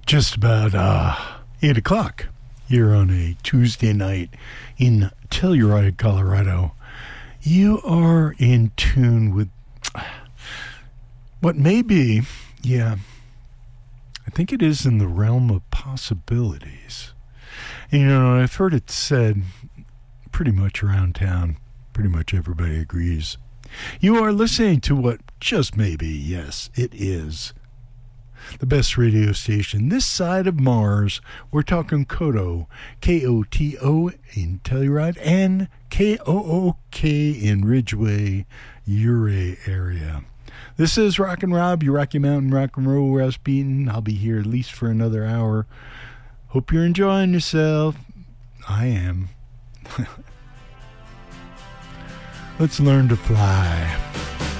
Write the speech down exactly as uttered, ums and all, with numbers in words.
Just about uh, eight o'clock here on a Tuesday night in Telluride, Colorado. You are in tune with what may be, yeah, I think it is in the realm of possibilities. And, you know, I've heard it said pretty much around town, pretty much everybody agrees. You are listening to what just maybe, yes, it is the best radio station this side of Mars. We're talking Koto, K O T O in Telluride, and K O O K in Ridgeway, Ouray area. This is Rockin' Rob, your Rocky Mountain rock and roll Rouse Beaton. I'll be here at least for another hour. Hope you're enjoying yourself. I am. Let's learn to fly.